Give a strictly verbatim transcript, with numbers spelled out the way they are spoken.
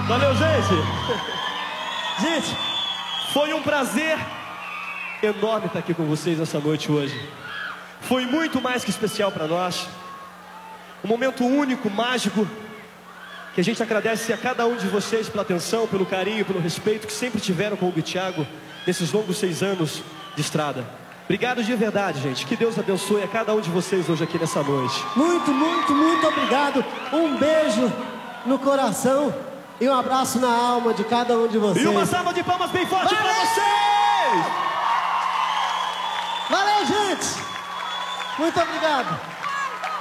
Valeu, gente. Gente, foi um prazer enorme estar aqui com vocês nessa noite hoje. Foi muito mais que especial para nós. Um momento único, mágico, que a gente agradece a cada um de vocês pela atenção, pelo carinho, pelo respeito que sempre tiveram com o Thiago nesses longos seis anos de estrada. Obrigado de verdade, gente. Que Deus abençoe a cada um de vocês hoje aqui nessa noite. Muito, muito, muito obrigado. Um beijo no coração e um abraço na alma de cada um de vocês. E uma salva de palmas bem forte para vocês! Valeu, gente! Muito obrigado!